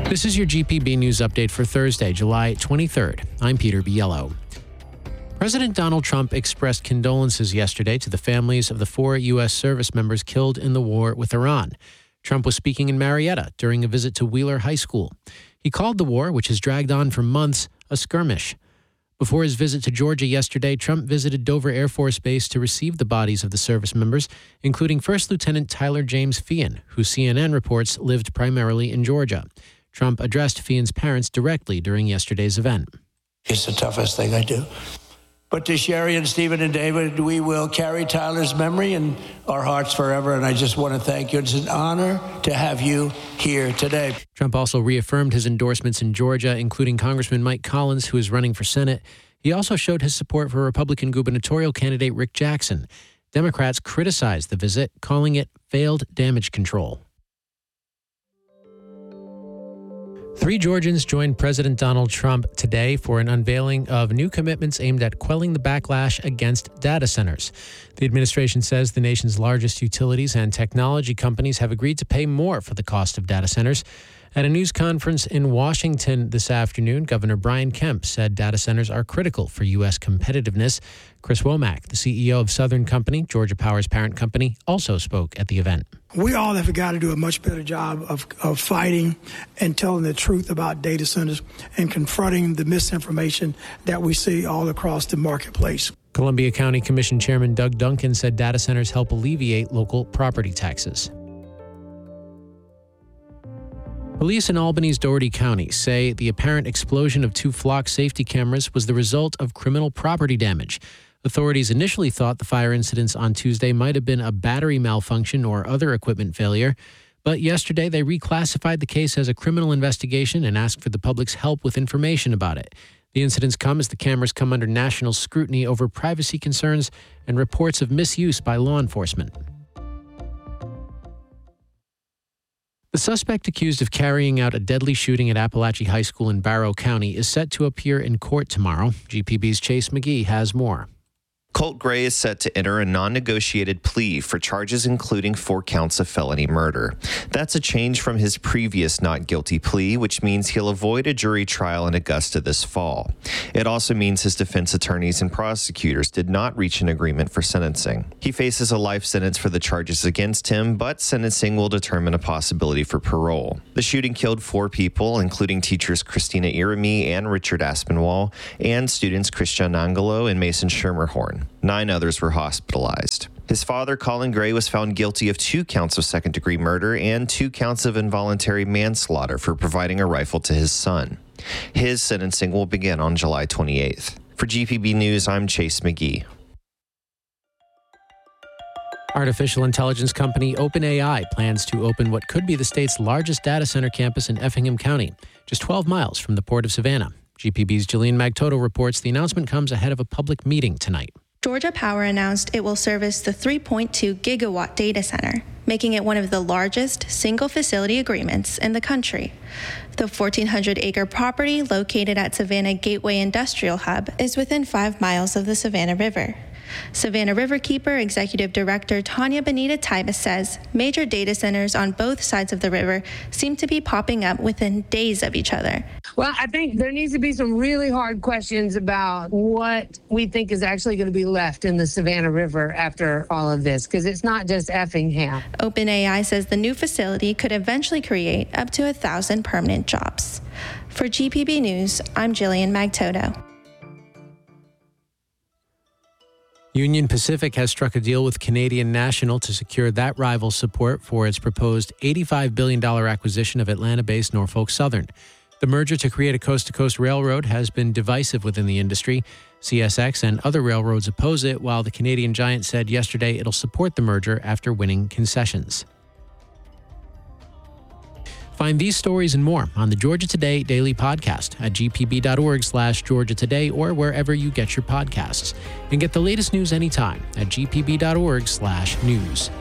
This is your GPB News Update for Thursday, July 23rd. I'm Peter Biello. President Donald Trump expressed condolences yesterday to the families of the 4 U.S. service members killed in the war with Iran. Trump was speaking in Marietta during a visit to Wheeler High School. He called the war, which has dragged on for months, a skirmish. Before his visit to Georgia yesterday, Trump visited Dover Air Force Base to receive the bodies of the service members, including First Lieutenant Tyler James Feehan, who CNN reports lived primarily in Georgia. Trump addressed Feehan's parents directly during yesterday's event. It's the toughest thing I do. But to Sherry and Stephen and David, we will carry Tyler's memory in our hearts forever, and I just want to thank you. It's an honor to have you here today. Trump also reaffirmed his endorsements in Georgia, including Congressman Mike Collins, who is running for Senate. He also showed his support for Republican gubernatorial candidate Rick Jackson. Democrats criticized the visit, calling it failed damage control. 3 Georgians joined President Donald Trump today for an unveiling of new commitments aimed at quelling the backlash against data centers. The administration says the nation's largest utilities and technology companies have agreed to pay more for the cost of data centers. At a news conference in Washington this afternoon, Governor Brian Kemp said data centers are critical for U.S. competitiveness. Chris Womack, the CEO of Southern Company, Georgia Power's parent company, also spoke at the event. We all have got to do a much better job of fighting and telling the truth about data centers and confronting the misinformation that we see all across the marketplace. Columbia County Commission Chairman Doug Duncan said data centers help alleviate local property taxes. Police in Albany's Dougherty County say the apparent explosion of 2 flock safety cameras was the result of criminal property damage. Authorities initially thought the fire incidents on Tuesday might have been a battery malfunction or other equipment failure, but yesterday they reclassified the case as a criminal investigation and asked for the public's help with information about it. The incidents come as the cameras come under national scrutiny over privacy concerns and reports of misuse by law enforcement. The suspect accused of carrying out a deadly shooting at Appalachia High School in Barrow County is set to appear in court tomorrow. GPB's Chase McGee has more. Colt Gray is set to enter a non-negotiated plea for charges including 4 counts of felony murder. That's a change from his previous not guilty plea, which means he'll avoid a jury trial in Augusta this fall. It also means his defense attorneys and prosecutors did not reach an agreement for sentencing. He faces a life sentence for the charges against him, but sentencing will determine a possibility for parole. The shooting killed 4 people, including teachers Christina Irami and Richard Aspinwall, and students Christian Angelo and Mason Schermerhorn. 9 others were hospitalized. His father, Colin Gray, was found guilty of 2 counts of second-degree murder and 2 counts of involuntary manslaughter for providing a rifle to his son. His sentencing will begin on July 28th. For GPB News, I'm Chase McGee. Artificial intelligence company OpenAI plans to open what could be the state's largest data center campus in Effingham County, just 12 miles from the Port of Savannah. GPB's Jillian Magtoto reports the announcement comes ahead of a public meeting tonight. Georgia Power announced it will service the 3.2 gigawatt data center, making it one of the largest single-facility agreements in the country. The 1,400-acre property located at Savannah Gateway Industrial Hub is within 5 miles of the Savannah River. Savannah Riverkeeper Executive Director Tanya Benita Tybus says major data centers on both sides of the river seem to be popping up within days of each other. Well, I think there needs to be some really hard questions about what we think is actually going to be left in the Savannah River after all of this, because it's not just Effingham. OpenAI says the new facility could eventually create up to 1,000 permanent jobs. For GPB News, I'm Jillian Magtoto. Union Pacific has struck a deal with Canadian National to secure that rival's support for its proposed $85 billion acquisition of Atlanta-based Norfolk Southern. The merger to create a coast-to-coast railroad has been divisive within the industry. CSX and other railroads oppose it, while the Canadian giant said yesterday it'll support the merger after winning concessions. Find these stories and more on the Georgia Today Daily Podcast at gpb.org/Georgia Today or wherever you get your podcasts. And get the latest news anytime at gpb.org/news.